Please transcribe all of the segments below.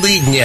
дня.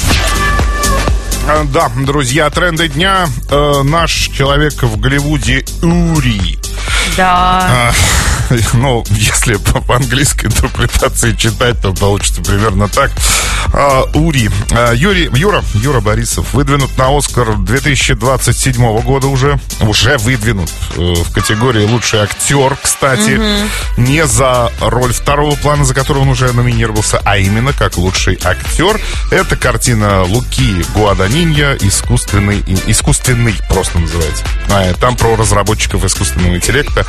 Да, друзья, тренды дня. Наш человек в Голливуде Ури. Да. Ну, если по английской интерпретации читать, то получится примерно так. Ури. Юра Борисов выдвинут на Оскар 2027 года уже выдвинут в категории «Лучший актер», кстати, не за роль второго плана, за которую он уже номинировался, а именно как лучший актер. Это картина Луки Гуаданинья «Искусственный» просто называется. Там про разработчиков искусственного интеллекта.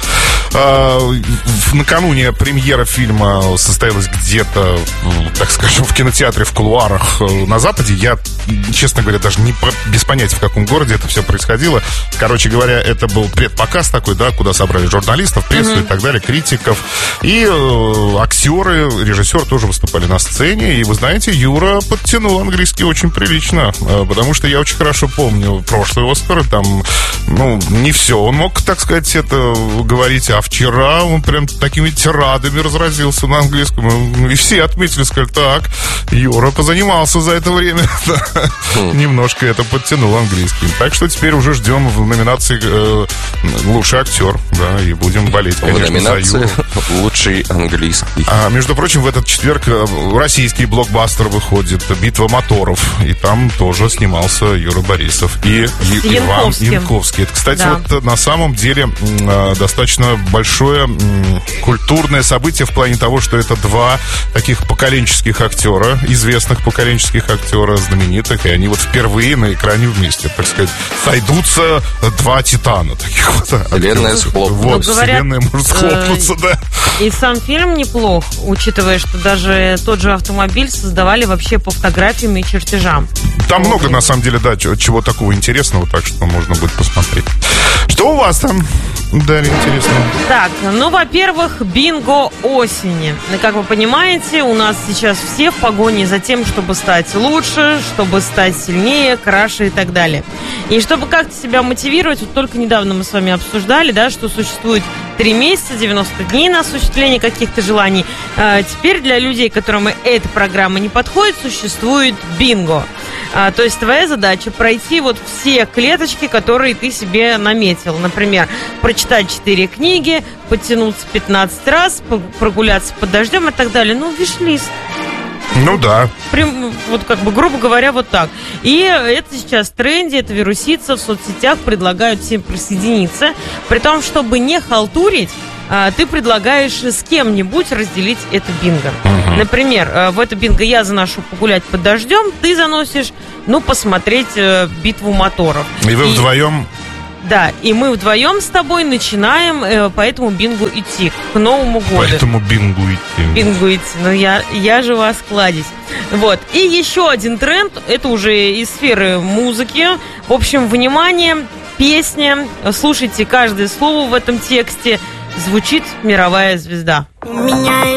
Накануне премьера фильма состоялась где-то, так скажем, в кинотеатре в кулуарах на Западе. Я, честно говоря, даже без понятия, в каком городе это все происходило. Короче говоря, это был предпоказ такой, да, куда собрали журналистов, прессу и так далее, критиков. И актеры, режиссер тоже выступали на сцене. И, вы знаете, Юра подтянул английский очень прилично, потому что я очень хорошо помню прошлые Оскары. Там, не все он мог, так сказать, это говорить. А вчера он прям такими тирадами разразился на английском. И все отметили, сказали, так, Юра позанимался за это время. Немножко это подтянул английский. Так что теперь уже ждем в номинации «Лучший актер». Да, и будем болеть, конечно, в номинации за Юру. «Лучший английский». Между прочим, в этот четверг российский блокбастер выходит «Битва моторов». И там тоже снимался Юра Борисов и Иван Янковский. Это, кстати, вот на самом деле достаточно большое культурное событие в плане того, что это два таких поколенческих актера, известных поколенческих актера, знаменитых, и они вот впервые на экране вместе, так сказать, сойдутся два титана таких вот. Вселенная схлопнется. Вот, вселенная может схлопнуться, да. И сам фильм неплох, учитывая, что даже тот же автомобиль создавали вообще по фотографиям и чертежам. Там много, на самом деле, да, чего такого интересного, так что можно будет посмотреть. Что у вас там, Дарья, интересно? Так, во-первых, бинго осени. Как вы понимаете, у нас сейчас все в погоне за тем, чтобы стать лучше, чтобы стать сильнее, краше и так далее. И чтобы как-то себя мотивировать, вот только недавно мы с вами обсуждали, да, что существует 3 месяца, 90 дней на осуществление каких-то желаний. Теперь для людей, которым эта программа не подходит, существует бинго. То есть твоя задача пройти вот все клеточки, которые ты себе наметил. Например, прочитать 4 книги, подтянуться 15 раз, прогуляться под дождем и так далее. Виш-лист. Да. Вот грубо говоря, вот так. И это сейчас в тренде, это вирусится, в соцсетях предлагают всем присоединиться. При том, чтобы не халтурить, ты предлагаешь с кем-нибудь разделить это бинго. Например, в это бинго я заношу погулять под дождем, ты заносишь, посмотреть битву моторов. И вы вдвоем... Да, и мы вдвоем с тобой начинаем по этому бингу идти к Новому году. По этому бингу идти. Я же вас кладезь. Вот. И еще один тренд, это уже из сферы музыки. В общем, внимание, песня, слушайте каждое слово в этом тексте. Звучит «Мировая звезда». У меня